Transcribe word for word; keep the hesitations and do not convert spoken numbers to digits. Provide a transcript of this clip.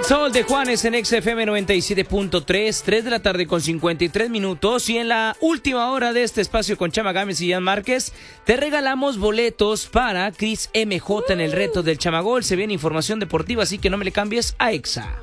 Sol de Juanes en X F M noventa y siete punto tres, tres de la tarde con cincuenta y tres minutos. Y en la última hora de este espacio con Chama Gámez y Jan Márquez, te regalamos boletos para Cris M J en el reto del Chamagol. Se viene información deportiva, así que no me le cambies a Exa.